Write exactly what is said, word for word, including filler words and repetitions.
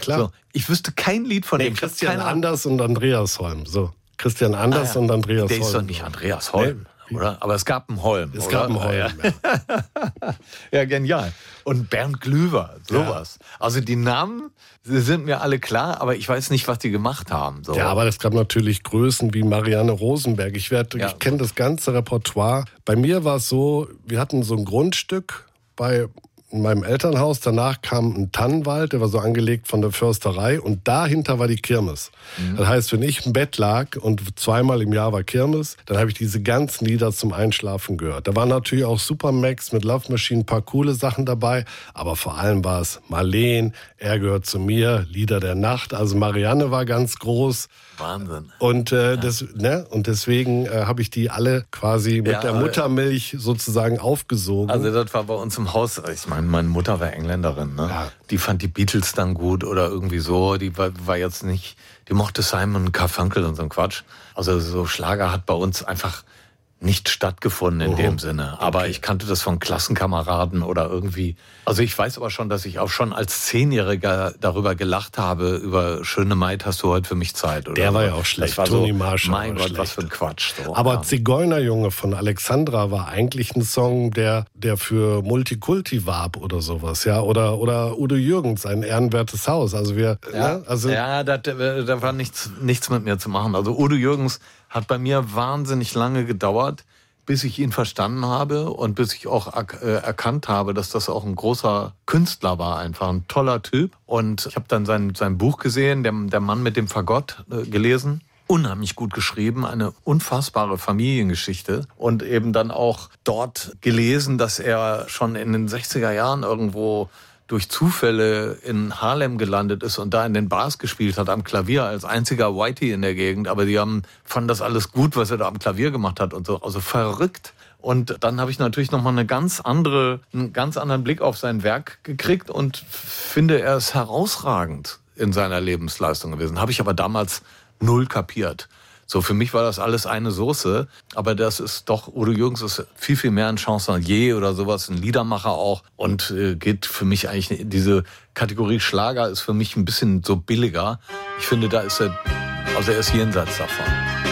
klar. So, ich wüsste kein Lied von nee, dem. Christian Anders und Andreas Holm. So, Christian Anders ah, ja. und Andreas der Holm. Der ist doch nicht Andreas Holm. Nee. Oder? Aber es gab einen Holm. Es oder? gab einen Holm, ja. Ja, genial. Und Bernd Glüwer, sowas. Ja. Also die Namen sind mir alle klar, aber ich weiß nicht, was die gemacht haben. So. Ja, aber es gab natürlich Größen wie Marianne Rosenberg. Ich, werd, ja. ich kenne das ganze Repertoire. Bei mir war es so, wir hatten so ein Grundstück bei in meinem Elternhaus. Danach kam ein Tannenwald, der war so angelegt von der Försterei. Und dahinter war die Kirmes. Mhm. Das heißt, wenn ich im Bett lag und zweimal im Jahr war Kirmes, dann habe ich diese ganzen Lieder zum Einschlafen gehört. Da waren natürlich auch Supermax mit Love Machine, ein paar coole Sachen dabei. Aber vor allem war es Marleen, Er gehört zu mir, Lieder der Nacht. Also Marianne war ganz groß. Wahnsinn. Und, äh, ja. das, ne? und deswegen äh, habe ich die alle quasi mit ja, der Muttermilch sozusagen aufgesogen. Also das war bei uns im Haus, ich meine, meine Mutter war Engländerin, ne? Ja. Die fand die Beatles dann gut oder irgendwie so. Die war, war jetzt nicht, die mochte Simon Garfunkel und so ein Quatsch. Also so Schlager hat bei uns einfach nicht stattgefunden in oh, dem Sinne. Aber okay. ich kannte das von Klassenkameraden oder irgendwie. Also ich weiß aber schon, dass ich auch schon als Zehnjähriger darüber gelacht habe, über Schöne Maid, hast du heute für mich Zeit. Oder der so. war ja auch schlecht. War Toni so, Marshall mein Gott, schlecht. Was für ein Quatsch. So. Aber ja. Zigeunerjunge von Alexandra war eigentlich ein Song, der, der für Multikulti warb oder sowas. Ja, oder, oder Udo Jürgens, ein ehrenwertes Haus. Also wir, ja, ne? also ja da, da war nichts, nichts mit mir zu machen. Also Udo Jürgens hat bei mir wahnsinnig lange gedauert, bis ich ihn verstanden habe und bis ich auch äh, erkannt habe, dass das auch ein großer Künstler war, einfach ein toller Typ. Und ich habe dann sein, sein Buch gesehen, der, der Mann mit dem Fagott, äh, gelesen. Unheimlich gut geschrieben, eine unfassbare Familiengeschichte. Und eben dann auch dort gelesen, dass er schon in den sechziger Jahren irgendwo durch Zufälle in Harlem gelandet ist und da in den Bars gespielt hat, am Klavier, als einziger Whitey in der Gegend. Aber die haben, fanden das alles gut, was er da am Klavier gemacht hat und so. Also verrückt. Und dann habe ich natürlich nochmal eine ganz andere, einen ganz anderen Blick auf sein Werk gekriegt und finde, er ist herausragend in seiner Lebensleistung gewesen. Habe ich aber damals null kapiert. So, für mich war das alles eine Soße, aber das ist doch, Udo Jürgens ist viel, viel mehr ein Chansonnier oder sowas, ein Liedermacher auch und äh, geht für mich eigentlich, diese Kategorie Schlager ist für mich ein bisschen so billiger. Ich finde, da ist er, also er ist jenseits davon.